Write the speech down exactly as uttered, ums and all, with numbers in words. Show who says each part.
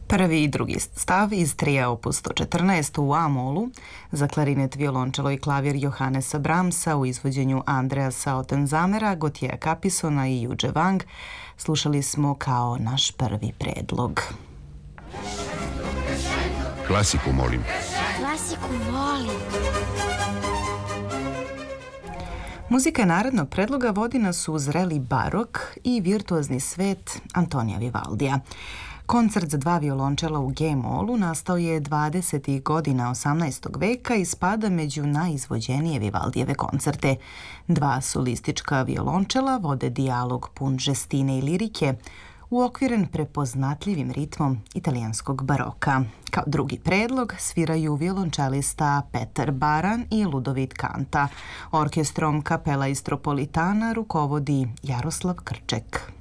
Speaker 1: Prvi i drugi stav iz trija opus sto četrnaest u A-molu za klarinet, violončelo i klavir Johannesa Brahmsa u izvođenju Andreasa Otenzamera, Gauthier Capisona i Yuge Wang slušali smo kao naš prvi predlog.
Speaker 2: Klasiku molim.
Speaker 3: Klasiku volim.
Speaker 1: Muzika narednog predloga vodi nas u zreli barok i virtuozni svet Antonija Vivaldija. Koncert za dva violončela u G-molu nastao je dvadesetih godina osamnaestog veka i spada među najizvođenije Vivaldijeve koncerte. Dva solistička violončela vode dijalog pun žestine i lirike, uokviren prepoznatljivim ritmom italijanskog baroka. Kao drugi predlog sviraju violončelista Petar Baran i Ludovit Kanta. Orkestrom Kapela Istropolitana rukovodi Jaroslav Krček.